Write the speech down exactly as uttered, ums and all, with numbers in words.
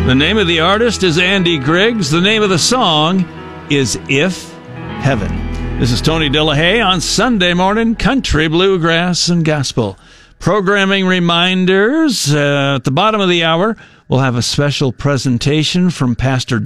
The name of the artist is Andy Griggs. The name of the song is If Heaven. This is Tony Delahaye on Sunday morning, country, bluegrass, and gospel. Programming reminders. Uh, at the bottom of the hour, we'll have a special presentation from Pastor